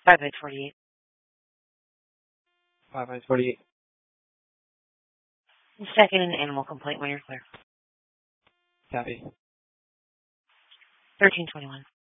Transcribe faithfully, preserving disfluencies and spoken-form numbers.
five by forty-eight. five by forty-eight. Second and animal complaint when you're clear. Copy. thirteen twenty-one.